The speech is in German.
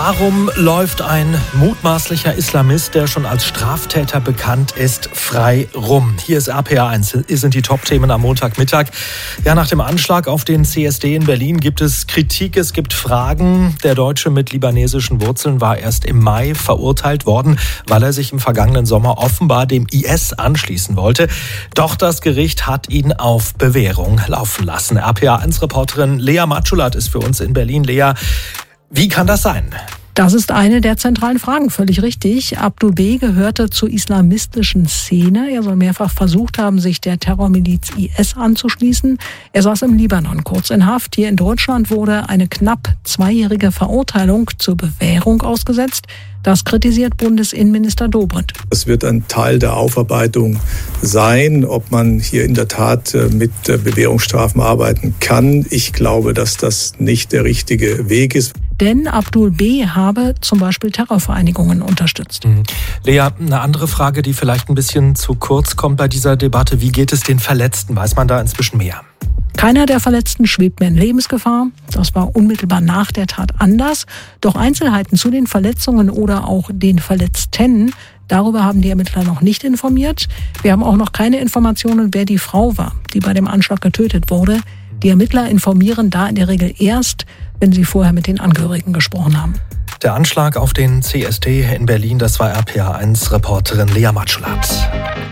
Warum läuft ein mutmaßlicher Islamist, der schon als Straftäter bekannt ist, frei rum? Hier ist RPA1, sind die Top-Themen am Montagmittag. Ja, nach dem Anschlag auf den CSD in Berlin gibt es Kritik, es gibt Fragen. Der Deutsche mit libanesischen Wurzeln war erst im Mai verurteilt worden, weil er sich im vergangenen Sommer offenbar dem IS anschließen wollte. Doch das Gericht hat ihn auf Bewährung laufen lassen. RPA1-Reporterin Lea Matschulat ist für uns in Berlin. Lea, wie kann das sein? Das ist eine der zentralen Fragen, völlig richtig. Abdul B. gehörte zur islamistischen Szene. Er soll mehrfach versucht haben, sich der Terrormiliz IS anzuschließen. Er saß im Libanon kurz in Haft. Hier in Deutschland wurde eine knapp 2-jährige Verurteilung zur Bewährung ausgesetzt. Das kritisiert Bundesinnenminister Dobrindt. Es wird ein Teil der Aufarbeitung sein, ob man hier in der Tat mit Bewährungsstrafen arbeiten kann. Ich glaube, dass das nicht der richtige Weg ist. Denn Abdul B. habe zum Beispiel Terrorvereinigungen unterstützt. Lea, eine andere Frage, die vielleicht ein bisschen zu kurz kommt bei dieser Debatte. Wie geht es den Verletzten? Weiß man da inzwischen mehr? Keiner der Verletzten schwebt mehr in Lebensgefahr. Das war unmittelbar nach der Tat anders. Doch Einzelheiten zu den Verletzungen oder auch den Verletzten, darüber haben die Ermittler noch nicht informiert. Wir haben auch noch keine Informationen, wer die Frau war, die bei dem Anschlag getötet wurde. Die Ermittler informieren da in der Regel erst, wenn sie vorher mit den Angehörigen gesprochen haben. Der Anschlag auf den CSD in Berlin, das war RPA1-Reporterin Lea Matschulat.